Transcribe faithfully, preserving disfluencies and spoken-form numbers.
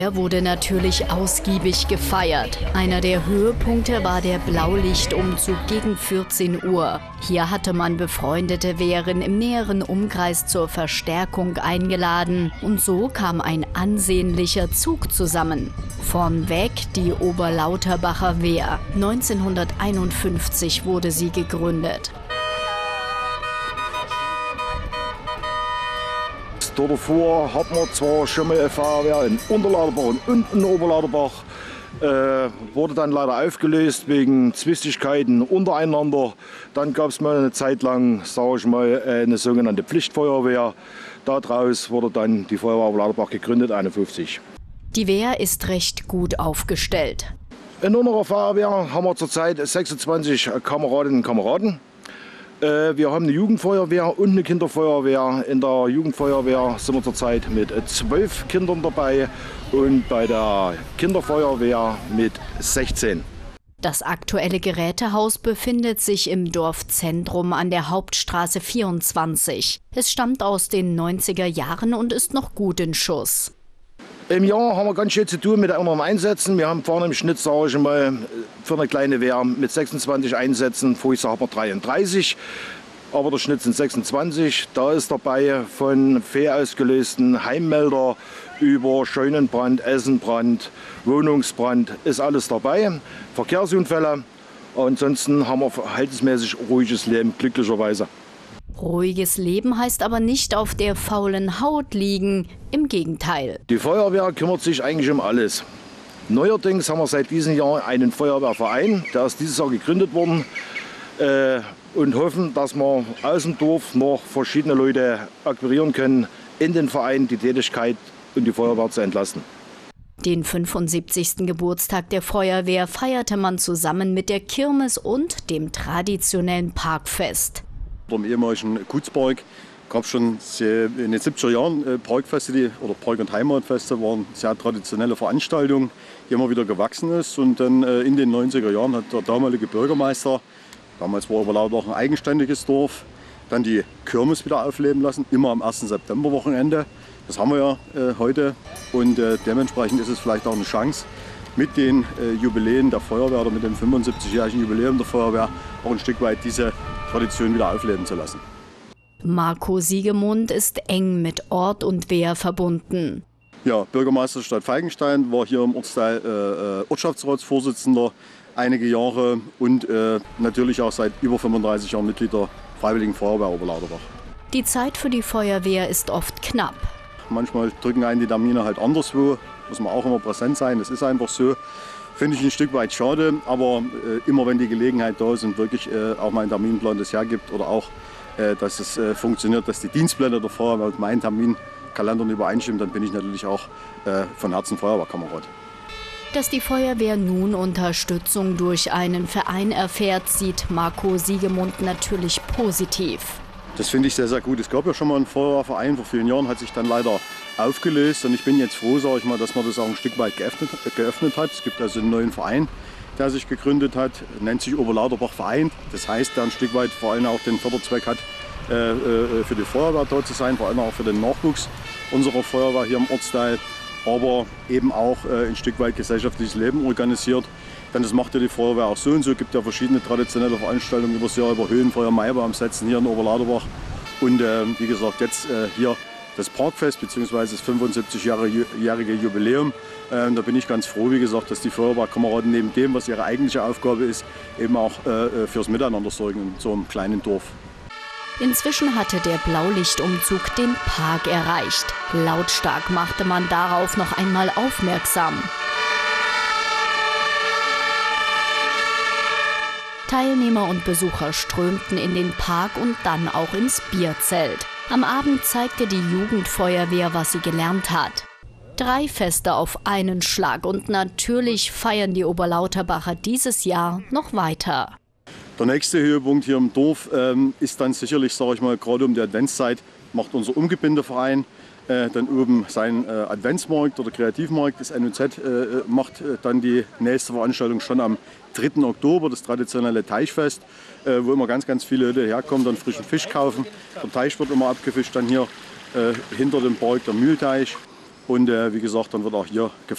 Er wurde natürlich ausgiebig gefeiert. Einer der Höhepunkte war der Blaulichtumzug gegen vierzehn Uhr. Hier hatte man befreundete Wehren im näheren Umkreis zur Verstärkung eingeladen. Und so kam ein ansehnlicher Zug zusammen. Vornweg die Oberlauterbacher Wehr. neunzehnhunderteinundfünfzig wurde sie gegründet. Davor hatten wir zwar schon mal eine Feuerwehr in Unterlauterbach und in Oberlauterbach. Äh, wurde dann leider aufgelöst wegen Zwistigkeiten untereinander. Dann gab es mal eine Zeit lang, sage ich mal, eine sogenannte Pflichtfeuerwehr. Daraus wurde dann die Feuerwehr Oberlauterbach gegründet, einundfünfzig. Die Wehr ist recht gut aufgestellt. In unserer Feuerwehr haben wir zurzeit sechsundzwanzig Kameradinnen und Kameraden. Wir haben eine Jugendfeuerwehr und eine Kinderfeuerwehr. In der Jugendfeuerwehr sind wir zurzeit mit zwölf Kindern dabei und bei der Kinderfeuerwehr mit sechzehn. Das aktuelle Gerätehaus befindet sich im Dorfzentrum an der Hauptstraße vierundzwanzig. Es stammt aus den neunziger Jahren und ist noch gut in Schuss. Im Jahr haben wir ganz schön zu tun mit anderen Einsätzen. Wir haben vorne im Schnitt, sage ich mal, für eine kleine Wehr mit sechsundzwanzig Einsätzen. Vorher haben wir dreiunddreißig, aber der Schnitt sind sechsundzwanzig. Da ist dabei von Fee ausgelösten Heimmelder über Scheunenbrand, Essenbrand, Wohnungsbrand, ist alles dabei. Verkehrsunfälle. Ansonsten haben wir verhältnismäßig ruhiges Leben, glücklicherweise. Ruhiges Leben heißt aber nicht auf der faulen Haut liegen, im Gegenteil. Die Feuerwehr kümmert sich eigentlich um alles. Neuerdings haben wir seit diesem Jahr einen Feuerwehrverein, der ist dieses Jahr gegründet worden äh, und hoffen, dass wir aus dem Dorf noch verschiedene Leute akquirieren können, in den Verein die Tätigkeit und die Feuerwehr zu entlasten. Den fünfundsiebzigsten Geburtstag der Feuerwehr feierte man zusammen mit der Kirmes und dem traditionellen Parkfest. Im ehemaligen Gutspark gab es schon in den siebziger Jahren Parkfeste die, oder Park- und Heimatfeste, waren sehr traditionelle Veranstaltungen, die immer wieder gewachsen ist. Und dann in den neunziger Jahren hat der damalige Bürgermeister, damals war Oberlauterbach ein eigenständiges Dorf, dann die Kirmes wieder aufleben lassen, immer am ersten Septemberwochenende. Das haben wir ja äh, heute und äh, dementsprechend ist es vielleicht auch eine Chance, mit den äh, Jubiläen der Feuerwehr oder mit dem fünfundsiebzigjährigen Jubiläum der Feuerwehr auch ein Stück weit diese Tradition wieder aufleben zu lassen. Marco Siegemund ist eng mit Ort und Wehr verbunden. Ja, Bürgermeister der Stadt Feigenstein, war hier im Ortsteil äh, Ortschaftsratsvorsitzender einige Jahre und äh, natürlich auch seit über fünfunddreißig Jahren Mitglied der Freiwilligen Feuerwehr Oberlauterbach. Die Zeit für die Feuerwehr ist oft knapp. Manchmal drücken einen die Termine halt anderswo, muss man auch immer präsent sein, das ist einfach so. Finde ich ein Stück weit schade, aber äh, immer wenn die Gelegenheit da ist und wirklich äh, auch mein Terminplan das hergibt oder auch, äh, dass es äh, funktioniert, dass die Dienstpläne der Feuerwehr mit meinen Terminkalendern übereinstimmen, dann bin ich natürlich auch äh, von Herzen Feuerwehrkamerad. Dass die Feuerwehr nun Unterstützung durch einen Verein erfährt, sieht Marco Siegemund natürlich positiv. Das finde ich sehr, sehr gut. Es gab ja schon mal einen Feuerwehrverein, vor vielen Jahren hat sich dann leider aufgelöst. Und ich bin jetzt froh, sage ich mal, dass man das auch ein Stück weit geöffnet, geöffnet hat. Es gibt also einen neuen Verein, der sich gegründet hat, nennt sich Oberlauterbach Verein. Das heißt, der ein Stück weit vor allem auch den Förderzweck hat, äh, äh, für die Feuerwehr dort zu sein, vor allem auch für den Nachwuchs unserer Feuerwehr hier im Ortsteil. Aber eben auch äh, ein Stück weit gesellschaftliches Leben organisiert. Denn das macht ja die Feuerwehr auch so und so. Es gibt ja verschiedene traditionelle Veranstaltungen über das Jahr, über Höhenfeuer, Maibaumsetzen hier in Oberlauterbach. Und äh, wie gesagt, jetzt äh, hier das Parkfest bzw. das fünfundsiebzigjährige Jubiläum. Äh, da bin ich ganz froh, wie gesagt, dass die Feuerwehrkameraden neben dem, was ihre eigentliche Aufgabe ist, eben auch äh, fürs Miteinander sorgen in so einem kleinen Dorf. Inzwischen hatte der Blaulichtumzug den Park erreicht. Lautstark machte man darauf noch einmal aufmerksam. Teilnehmer und Besucher strömten in den Park und dann auch ins Bierzelt. Am Abend zeigte die Jugendfeuerwehr, was sie gelernt hat. Drei Feste auf einen Schlag und natürlich feiern die Oberlauterbacher dieses Jahr noch weiter. Der nächste Höhepunkt hier im Dorf ähm, ist dann sicherlich, sage ich mal, gerade um die Adventszeit, macht unser Umgebindeverein äh, dann oben seinen äh, Adventsmarkt oder Kreativmarkt. Das N O Z äh, macht äh, dann die nächste Veranstaltung schon am dritten Oktober, das traditionelle Teichfest, äh, wo immer ganz, ganz viele Leute herkommen, dann frischen Fisch kaufen. Der Teich wird immer abgefischt, dann hier äh, hinter dem Park der Mühlteich. Und äh, wie gesagt, dann wird auch hier gefeiert.